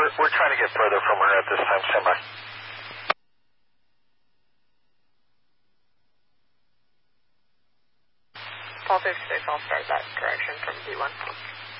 we're trying to get further from her at this time. Stand by. Paul 56, I'll start that correction from B1.